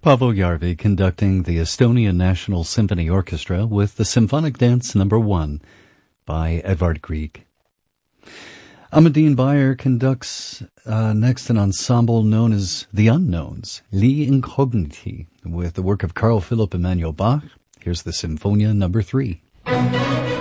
Paavo Järvi conducting the Estonian National Symphony Orchestra with the Symphonic Dance No. 1 by Edvard Grieg. Amadine Bayer conducts next an ensemble known as The Unknowns, Li Incogniti, with the work of Carl Philipp Emanuel Bach. Here's the Symphonia No. 3.